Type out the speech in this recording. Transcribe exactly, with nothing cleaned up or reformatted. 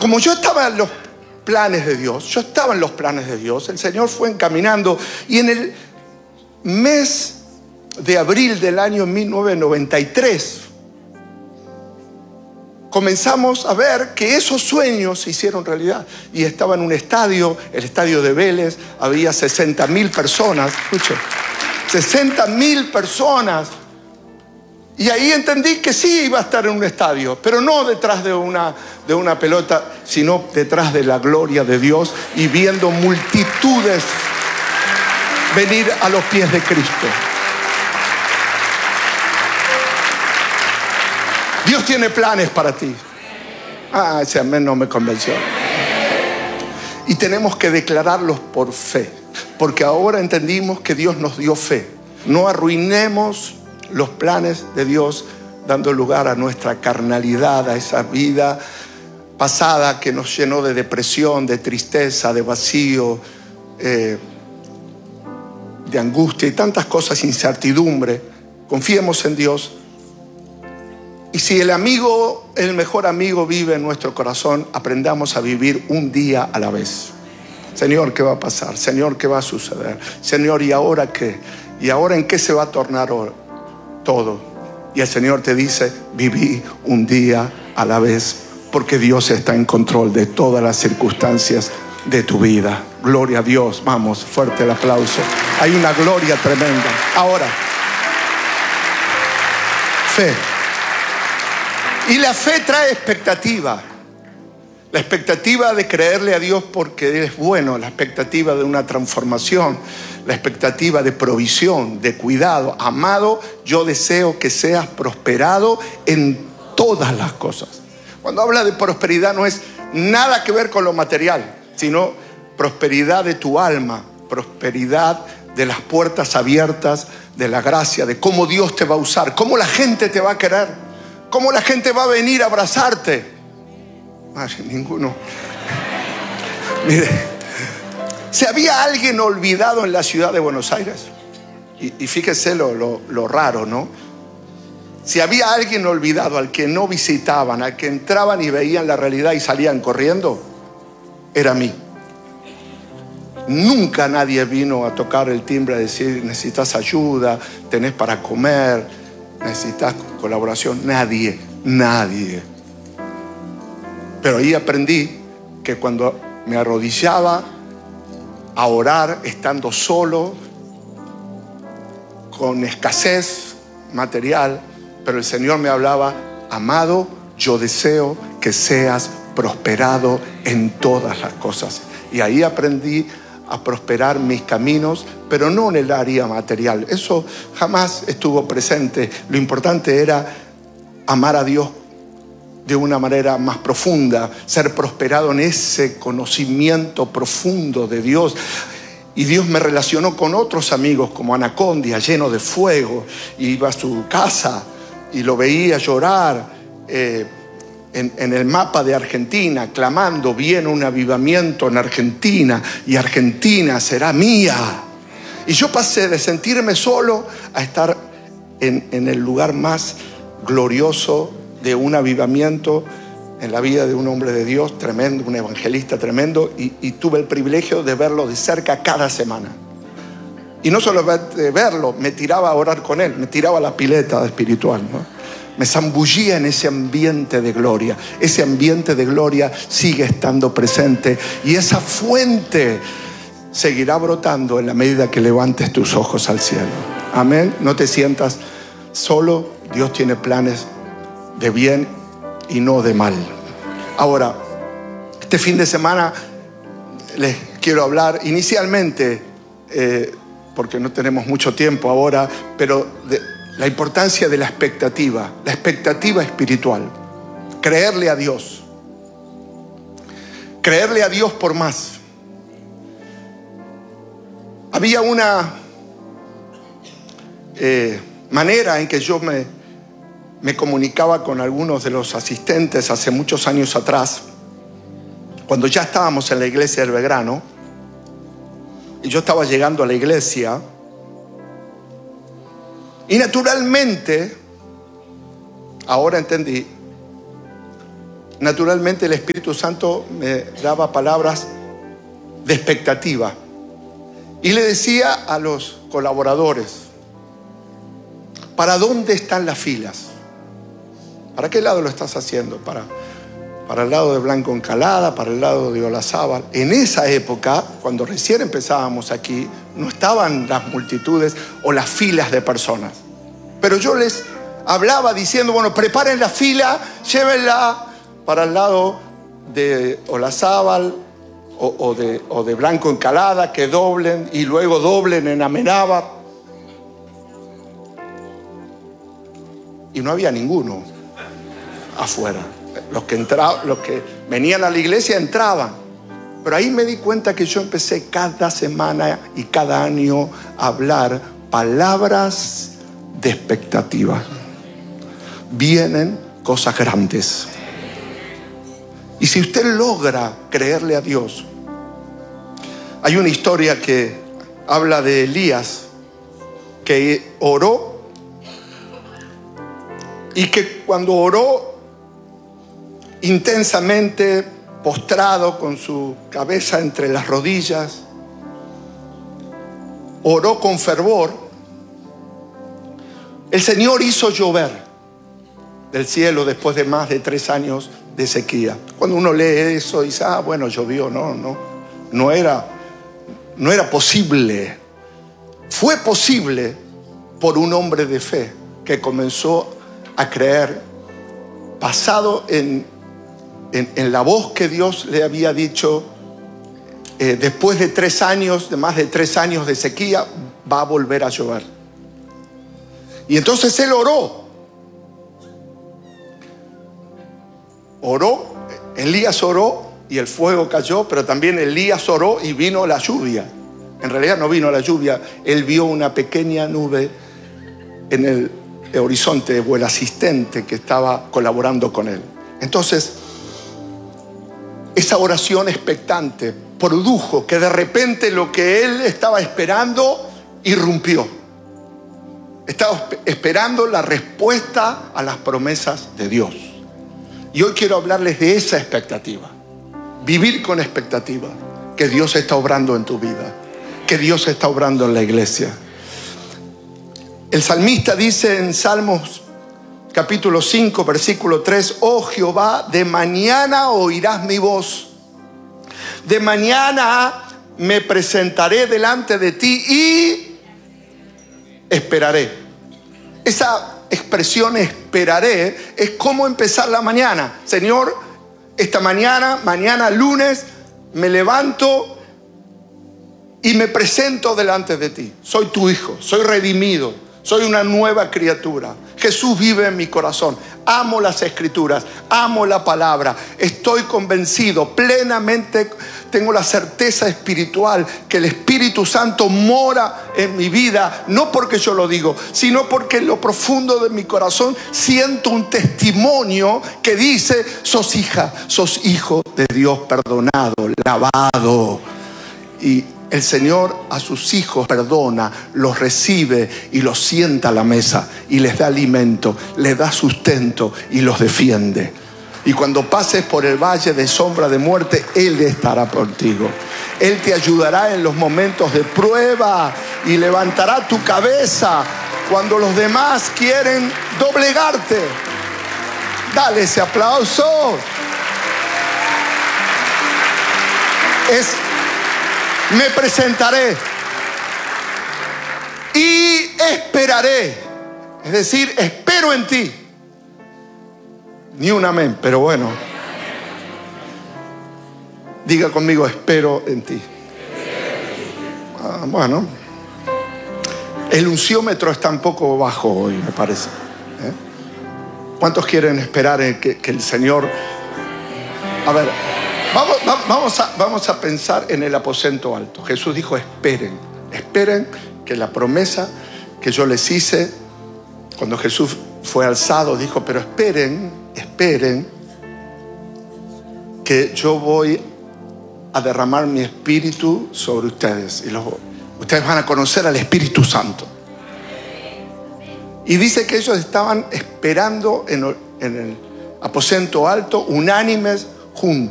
como yo estaba en los planes de Dios, yo estaba en los planes de Dios, el Señor fue encaminando, y en el mes de abril del año mil novecientos noventa y tres comenzamos a ver que esos sueños se hicieron realidad. Y estaba en un estadio, el estadio de Vélez, había sesenta mil personas, escuchen, sesenta mil personas. Y ahí entendí que sí iba a estar en un estadio, pero no detrás de una, de una pelota, sino detrás de la gloria de Dios y viendo multitudes venir a los pies de Cristo. Dios tiene planes para ti. Ah, ese amén no me convenció. Y tenemos que declararlos por fe, porque ahora entendimos que Dios nos dio fe. No arruinemos los planes de Dios dando lugar a nuestra carnalidad, a esa vida pasada que nos llenó de depresión, de tristeza, de vacío, eh, de angustia y tantas cosas, incertidumbre. Confiemos en Dios. Y si el amigo, el mejor amigo vive en nuestro corazón, aprendamos a vivir un día a la vez. Señor, ¿qué va a pasar? Señor, ¿qué va a suceder? Señor, ¿y ahora qué? ¿Y ahora en qué se va a tornar todo? Y el Señor te dice, viví un día a la vez, porque Dios está en control de todas las circunstancias de tu vida. Gloria a Dios. Vamos, fuerte el aplauso. Hay una gloria tremenda. Ahora, fe. Y la fe trae expectativa. La expectativa de creerle a Dios porque Él es bueno, la expectativa de una transformación, la expectativa de provisión, de cuidado. Amado, yo deseo que seas prosperado en todas las cosas. Cuando habla de prosperidad no es nada que ver con lo material, sino prosperidad de tu alma, prosperidad de las puertas abiertas, de la gracia, de cómo Dios te va a usar, cómo la gente te va a querer. ¿Cómo la gente va a venir a abrazarte? Ay, ninguno. Mire, si había alguien olvidado en la ciudad de Buenos Aires, y, y fíjese lo, lo, lo raro, ¿no? Si había alguien olvidado al que no visitaban, al que entraban y veían la realidad y salían corriendo, era mí. Nunca nadie vino a tocar el timbre a decir, necesitas ayuda, tenés para comer, necesitas colaboración. Nadie, nadie. Pero ahí aprendí que cuando me arrodillaba a orar, estando solo, con escasez material, pero el Señor me hablaba, amado, yo deseo que seas prosperado en todas las cosas. Y ahí aprendí a prosperar mis caminos, pero no en el área material. Eso jamás estuvo presente. Lo importante era amar a Dios de una manera más profunda, ser prosperado en ese conocimiento profundo de Dios. Y Dios me relacionó con otros amigos como Anacondia, lleno de fuego. Iba a su casa y lo veía llorar eh, En, en el mapa de Argentina, clamando, viene un avivamiento en Argentina y Argentina será mía. Y yo pasé de sentirme solo a estar en, en el lugar más glorioso de un avivamiento en la vida de un hombre de Dios tremendo, un evangelista tremendo, y, y tuve el privilegio de verlo de cerca cada semana. Y no solo de verlo, me tiraba a orar con él, me tiraba a la pileta espiritual, ¿no? Me zambullía en ese ambiente de gloria. Ese ambiente de gloria sigue estando presente y esa fuente seguirá brotando en la medida que levantes tus ojos al cielo. Amén. No te sientas solo. Dios tiene planes de bien y no de mal. Ahora, este fin de semana les quiero hablar inicialmente, eh, porque no tenemos mucho tiempo ahora, pero de la importancia de la expectativa, la expectativa espiritual. Creerle a Dios. Creerle a Dios por más. Había una eh, manera en que yo me, me comunicaba con algunos de los asistentes hace muchos años atrás, cuando ya estábamos en la iglesia del Belgrano, y yo estaba llegando a la iglesia. Y naturalmente, ahora entendí, naturalmente el Espíritu Santo me daba palabras de expectativa. Y le decía a los colaboradores: ¿para dónde están las filas? ¿Para qué lado lo estás haciendo? Para, para el lado de Blanco Encalada, para el lado de Olazábal. En esa época, cuando recién empezábamos aquí, no estaban las multitudes o las filas de personas. Pero yo les hablaba diciendo: bueno, preparen la fila, llévenla para el lado de Olazábal o, o, de, o de Blanco Encalada, que doblen y luego doblen en Amenábar. Y no había ninguno afuera. Los que entraban, los que venían a la iglesia entraban. Pero ahí me di cuenta que yo empecé cada semana y cada año a hablar palabras de expectativa. Vienen cosas grandes. Y si usted logra creerle a Dios, hay una historia que habla de Elías, que oró, y que cuando oró intensamente, postrado con su cabeza entre las rodillas, oró con fervor, el Señor hizo llover del cielo después de más de tres años de sequía. Cuando uno lee eso dice: ah, bueno, llovió. No, no, no era, no era posible. Fue posible por un hombre de fe que comenzó a creer, basado en, en, en la voz que Dios le había dicho: eh, después de tres años, de más de tres años de sequía, va a volver a llover. Y entonces él oró. Oró, Elías oró y el fuego cayó, pero también Elías oró y vino la lluvia. En realidad no vino la lluvia, él vio una pequeña nube en el horizonte, o el asistente que estaba colaborando con él. Entonces, esa oración expectante produjo que de repente lo que él estaba esperando irrumpió. Estaba esperando la respuesta a las promesas de Dios. Y hoy quiero hablarles de esa expectativa. Vivir con expectativa. Que Dios está obrando en tu vida. Que Dios está obrando en la iglesia. El salmista dice en Salmos capítulo cinco, versículo tres: oh Jehová, de mañana oirás mi voz. De mañana me presentaré delante de ti y esperaré. Esa expresión esperaré es cómo empezar la mañana. Señor, esta mañana, mañana lunes, me levanto y me presento delante de ti. Soy tu hijo, soy redimido, soy una nueva criatura. Jesús vive en mi corazón. Amo las escrituras, amo la palabra. Estoy convencido, plenamente tengo la certeza espiritual que el Espíritu Santo mora en mi vida, no porque yo lo digo, sino porque en lo profundo de mi corazón siento un testimonio que dice: sos hija, sos hijo de Dios, perdonado, lavado. Y el Señor a sus hijos perdona, los recibe y los sienta a la mesa y les da alimento, les da sustento y los defiende. Y cuando pases por el valle de sombra de muerte, Él estará contigo. Él te ayudará en los momentos de prueba y levantará tu cabeza cuando los demás quieren doblegarte. Dale ese aplauso. Es me presentaré y esperaré. Es decir, espero en ti. Ni un amén, pero bueno. Diga conmigo: espero en ti. Ah, bueno. El unciómetro está un poco bajo hoy, me parece. ¿Eh? ¿Cuántos quieren esperar en que, que el Señor... A ver, vamos, vamos, a, vamos a pensar en el aposento alto. Jesús dijo: esperen, esperen que la promesa que yo les hice, cuando Jesús fue alzado, dijo: pero esperen, esperen que yo voy a derramar mi espíritu sobre ustedes y los, ustedes van a conocer al Espíritu Santo. Y dice que ellos estaban esperando en, en el aposento alto, unánimes juntos.